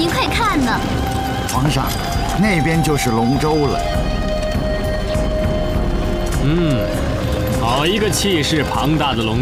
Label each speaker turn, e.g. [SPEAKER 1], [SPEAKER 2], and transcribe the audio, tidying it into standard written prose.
[SPEAKER 1] 您快看呢！
[SPEAKER 2] 皇上，那边就是龙舟了。
[SPEAKER 3] 好一个气势庞大的龙